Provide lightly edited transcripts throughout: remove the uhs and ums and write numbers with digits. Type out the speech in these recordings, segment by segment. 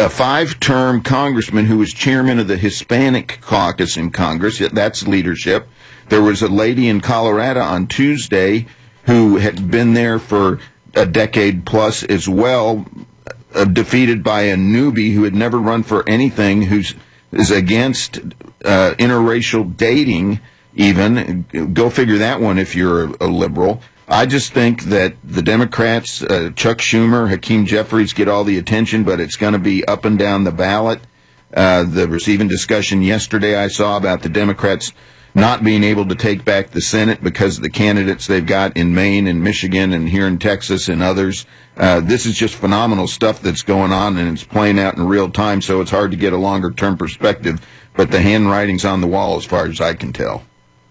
a five-term congressman who was chairman of the Hispanic caucus in Congress. That's leadership. There was a lady in Colorado on Tuesday who had been there for a decade plus as well, defeated by a newbie who had never run for anything, is against interracial dating even. Go figure that one if you're a liberal. I just think that the Democrats, Chuck Schumer, Hakeem Jeffries, get all the attention, but it's going to be up and down the ballot. There was even discussion yesterday I saw about the Democrats not being able to take back the Senate because of the candidates they've got in Maine and Michigan and here in Texas and others. This is just phenomenal stuff that's going on, and it's playing out in real time, so it's hard to get a longer-term perspective. But the handwriting's on the wall as far as I can tell.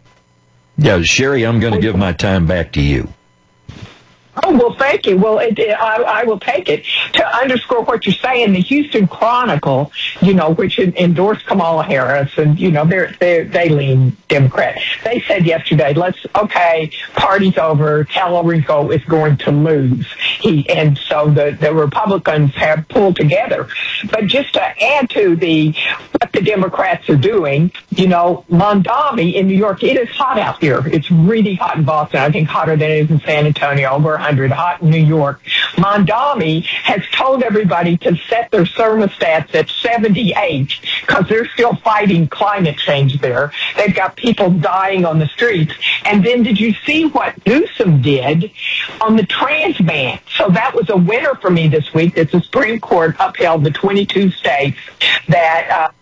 Yeah, Sherry, I'm going to give my time back to you. Oh, well, thank you. Well, I will take it. To underscore what you're saying, the Houston Chronicle, which endorsed Kamala Harris, and, they lean Democrat. They said yesterday, party's over, Tallarico is going to lose. And so the Republicans have pulled together. But just to add to what the Democrats are doing, Mondami in New York, it is hot out here. It's really hot in Boston. I think hotter than it is in San Antonio, over 100, hot in New York. Mondami has told everybody to set their thermostats at 78 because they're still fighting climate change there. They've got people dying on the streets. And then did you see what Newsom did on the trans ban? So that was a winner for me this week, that the Supreme Court upheld the 22 states that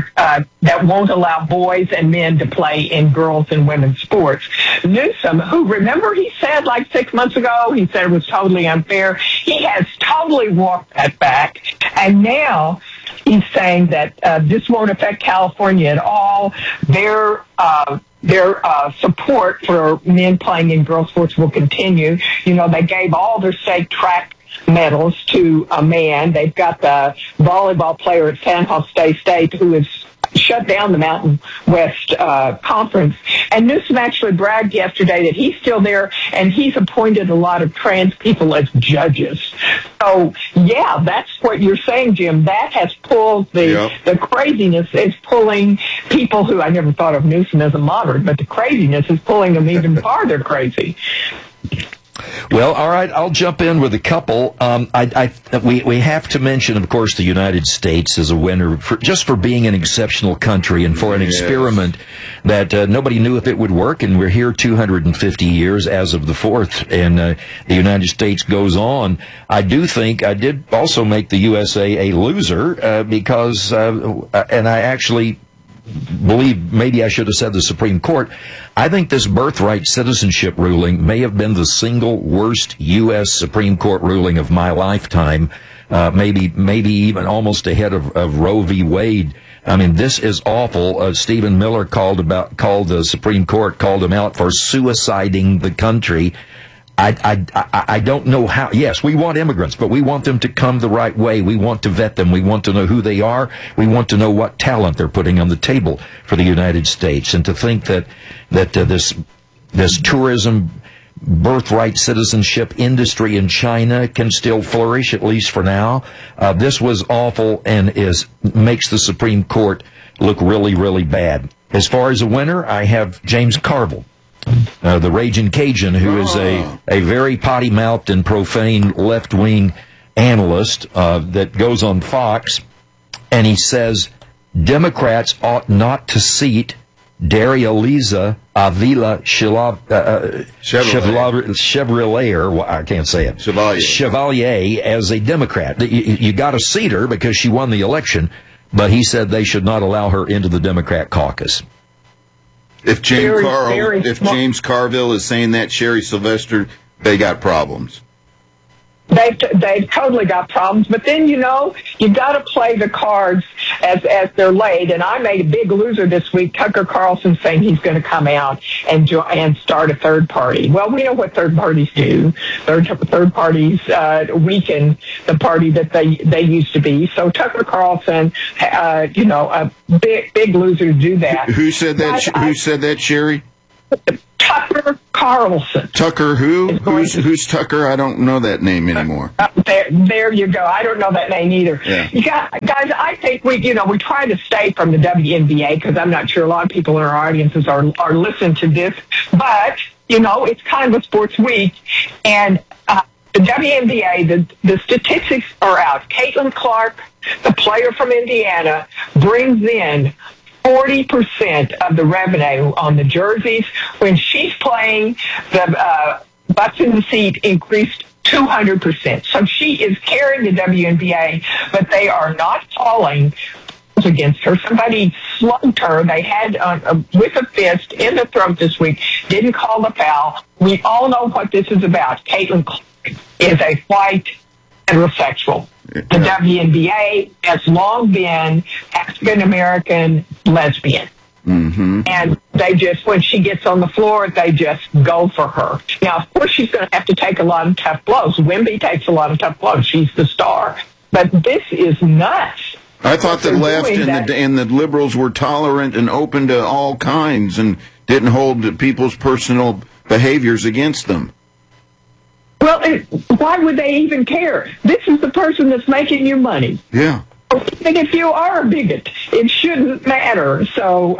won't allow boys and men to play in girls and women's sports. Newsom, who, remember, he said 6 months ago, he said it was totally unfair. He has totally walked that back. And now he's saying that this won't affect California at all. Their support for men playing in girls' sports will continue. They gave all their state track medals to a man. They've got the volleyball player at San Jose State who has shut down the Mountain West Conference. And Newsom actually bragged yesterday that he's still there, and he's appointed a lot of trans people as judges. So, yeah, that's what you're saying, Jim. That has pulled the craziness is pulling people who, I never thought of Newsom as a moderate, but the craziness is pulling them even farther crazy. Well, all right, I'll jump in with a couple. We have to mention, of course, the United States as a winner just for being an exceptional country and for an experiment that nobody knew if it would work, and we're here 250 years as of the 4th, and the United States goes on. I did also make the USA a loser because, and I actually believe maybe I should have said the Supreme Court. I think this birthright citizenship ruling may have been the single worst U.S. Supreme Court ruling of my lifetime, maybe even almost ahead of Roe v. Wade. I mean, this is awful. Stephen Miller called the Supreme Court, called him out for suiciding the country. I don't know how. Yes, we want immigrants, but we want them to come the right way. We want to vet them. We want to know who they are. We want to know what talent they're putting on the table for the United States. And to think that this tourism birthright citizenship industry in China can still flourish, at least for now. This was awful and makes the Supreme Court look really, really bad. As far as a winner, I have James Carville. The Raging Cajun, who is a very potty-mouthed and profane left-wing analyst that goes on Fox, and he says Democrats ought not to seat Darrealiza Avila Chevalier, I can't say it, Chevalier as a Democrat. You got to seat her because she won the election, but he said they should not allow her into the Democrat caucus. If James Carville is saying that, Sherry Sylvester, they got problems. They've totally got problems, but then, you got to play the cards as they're laid. And I made a big loser this week. Tucker Carlson saying he's going to come out and start a third party. Well, we know what third parties do. Third parties weaken the party that they used to be. So Tucker Carlson, a big loser to do that. Who said that? Who said that, Sherry? Tucker Carlson. Tucker who? Who's Tucker? I don't know that name anymore. There you go. I don't know that name either. Yeah. Guys, I think we try to stay from the WNBA because I'm not sure a lot of people in our audiences are listening to this, but it's kind of a sports week, and the WNBA, the statistics are out. Caitlin Clark, the player from Indiana, brings in 40% of the revenue on the jerseys. When she's playing, the butts in the seat increased 200%. So she is carrying the WNBA, but they are not calling against her. Somebody slugged her. They had with a fist in the throat this week. Didn't call the foul. We all know what this is about. Caitlin Clark is a white heterosexual. The WNBA has long been African-American lesbian. Mm-hmm. And they just, when she gets on the floor, they just go for her. Now, of course, she's going to have to take a lot of tough blows. Wemby takes a lot of tough blows. She's the star. But this is nuts. I thought the left and the liberals were tolerant and open to all kinds and didn't hold people's personal behaviors against them. Well, why would they even care? This is the person that's making you money. Yeah. And if you are a bigot, it shouldn't matter. So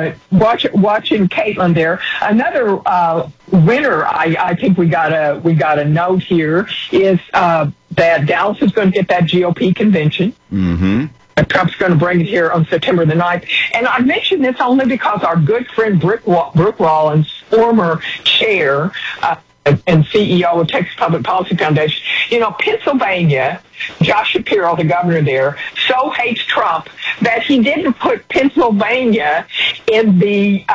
watching Caitlin there. Another winner, I think we got a note here is that Dallas is going to get that GOP convention. Mm-hmm. Trump's going to bring it here on September the 9th. And I mention this only because our good friend Brooke Rollins, former chair and CEO of Texas Public Policy Foundation, Pennsylvania, Josh Shapiro, the governor there, so hates Trump that he didn't put Pennsylvania in the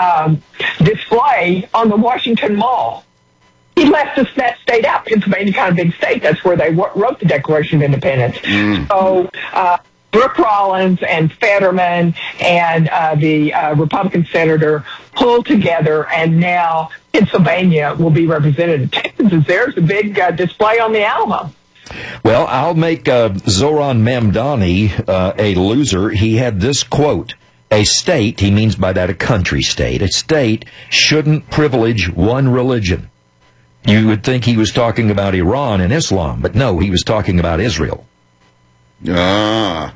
display on the Washington Mall. He left that state out. Pennsylvania, kind of big state. That's where they wrote the Declaration of Independence. So Brooke Rollins and Fetterman and the Republican senator pulled together, and now Pennsylvania will be represented. Texas is there. There's a big display on the Alamo. Well, I'll make Zoran Mamdani a loser. He had this quote: "A state," he means by that a country state, "a state shouldn't privilege one religion." You would think he was talking about Iran and Islam, but no, he was talking about Israel. Ah.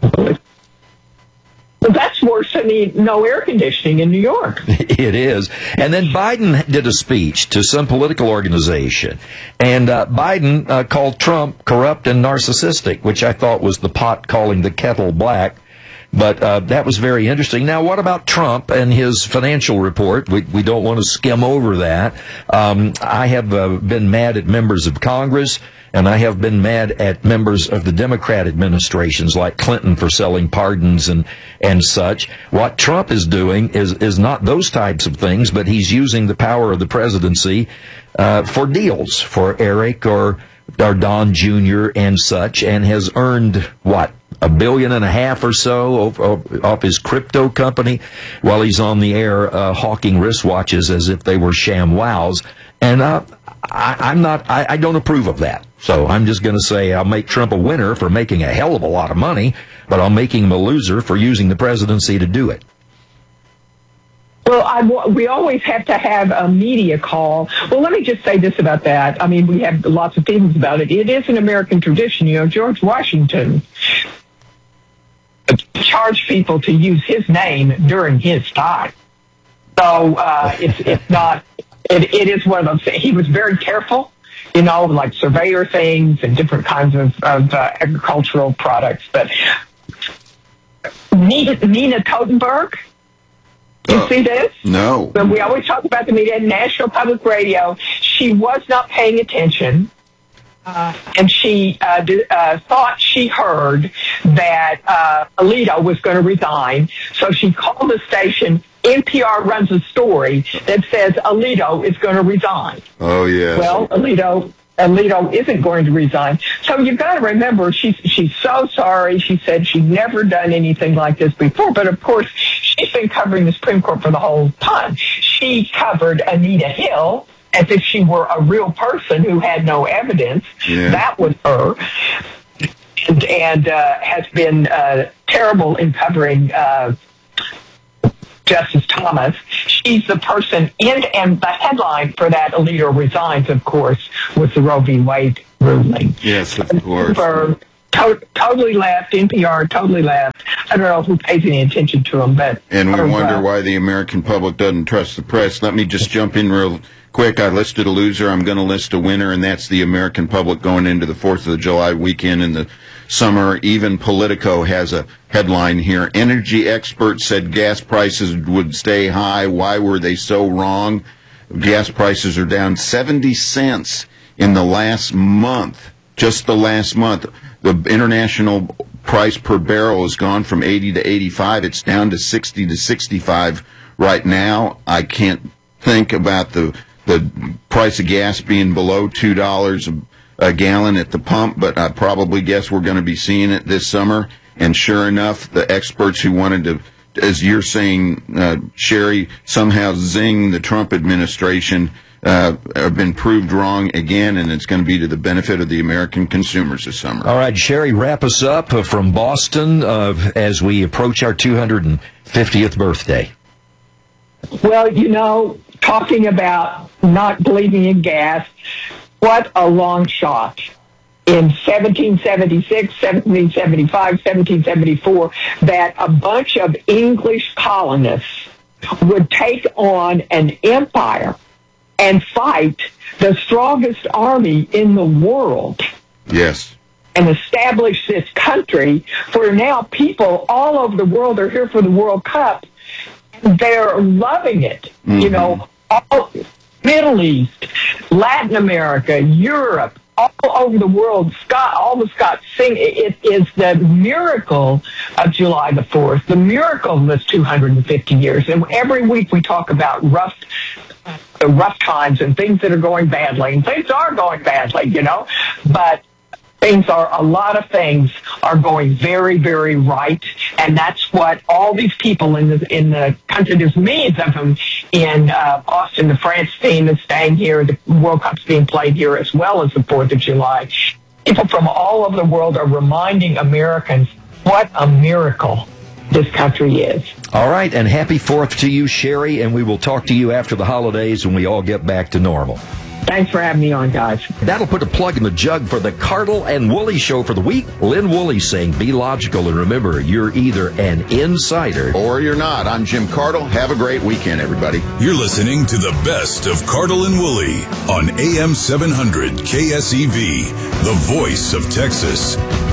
Well, that's worse than no air conditioning in New York. It is. And then Biden did a speech to some political organization, and Biden called Trump corrupt and narcissistic, which I thought was the pot calling the kettle black. But that was very interesting. Now, what about Trump and his financial report? We don't want to skim over that. I have been mad at members of Congress, and I have been mad at members of the Democrat administrations like Clinton for selling pardons and such. What Trump is doing is not those types of things, but he's using the power of the presidency for deals for Eric or Don Jr. and such, and has earned, what, $1.5 billion or so off his crypto company while he's on the air hawking wristwatches as if they were sham wows. And I don't approve of that. So I'm just going to say I'll make Trump a winner for making a hell of a lot of money, but I'll make him a loser for using the presidency to do it. Well, we always have to have a media call. Well, let me just say this about that. I mean, we have lots of feelings about it. It is an American tradition. George Washington charged people to use his name during his time. So it's not. It is one of those. He was very careful, like surveyor things and different kinds of agricultural products. But Nina Totenberg. You see this? No. But we always talk about the media, National Public Radio. She was not paying attention, and she thought she heard that Alito was going to resign. So she called the station. NPR runs a story that says Alito is going to resign. Oh, yes. Well, Alito isn't going to resign. So you've got to remember, she's so sorry. She said she'd never done anything like this before. But, of course, she's been covering the Supreme Court for the whole time. She covered Anita Hill as if she were a real person who had no evidence. Yeah. That was her. And has been terrible in covering Justice Thomas. She's the person and the headline for that leader resigns, of course, was the Roe v. Wade ruling. Yes, of course. Totally left, NPR totally left. I don't know who pays any attention to them, but... And we wonder why the American public doesn't trust the press. Let me just jump in real quick. I listed a loser. I'm going to list a winner, and that's the American public going into the 4th of July weekend in the summer. Even Politico has a headline here. Energy experts said gas prices would stay high. Why were they so wrong? Gas prices are down 70 cents in the last month, just the last month. The international price per barrel has gone from 80 to 85. It's down to 60 to 65 right now. I can't think about the price of gas being below $2 a gallon at the pump, but I probably guess we're going to be seeing it this summer. And sure enough, the experts who wanted to, as you're saying, Sherry, somehow zing the Trump administration have been proved wrong again, and it's going to be to the benefit of the American consumers this summer. All right, Sherry, wrap us up from Boston as we approach our 250th birthday. Well, talking about not believing in gas, what a long shot. In 1776, 1775, 1774, that a bunch of English colonists would take on an empire and fight the strongest army in the world. Yes. And establish this country where now people all over the world are here for the World Cup. They're loving it. Mm-hmm. All Middle East, Latin America, Europe, all over the world, all the Scots sing. It is the miracle of July the 4th, the miracle of this 250 years. And every week we talk about rough times and things that are going badly. And things are going badly, but a lot of things are going very, very right. And that's what all these people in the country, there's millions of them in Boston. The France team is staying here. The World Cup's being played here as well as the 4th of July. People from all over the world are reminding Americans what a miracle this country is. All right, and happy 4th to you, Sherry, and we will talk to you after the holidays when we all get back to normal. Thanks for having me on, guys. That'll put a plug in the jug for the Cardle and Woolley Show for the week. Lynn Woolley saying, be logical, and remember, you're either an insider or you're not. I'm Jim Cardle. Have a great weekend, everybody. You're listening to the best of Cardle and Woolley on AM 700 KSEV, the voice of Texas.